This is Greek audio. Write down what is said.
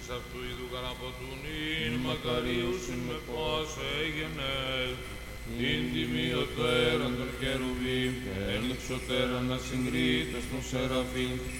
εξ αυτού είδου καραποτούνην, μακαρίουσιν με πας έγενες, την τιμιωτέραν των χερουβίμ, και έλεξοτέραν ασυγκρίτες των σεραφείμ,